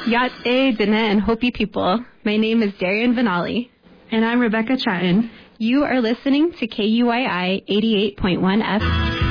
Yat e Dine and Hopi people. My name is Darian Vinali. And I'm Rebecca Chatton. You are listening to KUII 88.1 FM.